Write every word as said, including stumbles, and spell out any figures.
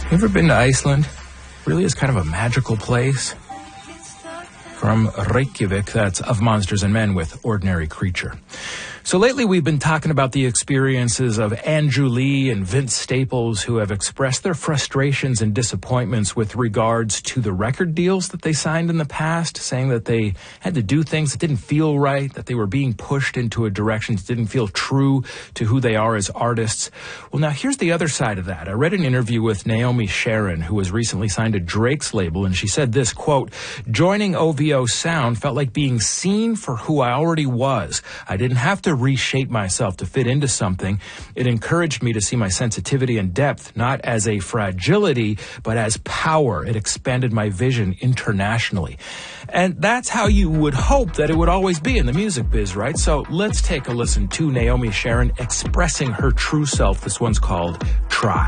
You ever been to Iceland? Really is kind of a magical place. From Reykjavik, that's Of Monsters and Men with Ordinary Creature. So lately we've been talking about the experiences of Andrew Lee and Vince Staples, who have expressed their frustrations and disappointments with regards to the record deals that they signed in the past, saying that they had to do things that didn't feel right, that they were being pushed into a direction that didn't feel true to who they are as artists. Well, now here's the other side of that. I read an interview with Naomi Sharon, who was recently signed to Drake's label, and she said this, quote, "Joining O V O Sound felt like being seen for who I already was. I didn't have to reshape myself to fit into something. It encouraged me to see my sensitivity and depth, not as a fragility, but as power. It expanded my vision internationally." And that's how you would hope that it would always be in the music biz, right? So let's take a listen to Naomi Sharon expressing her true self. This one's called Try.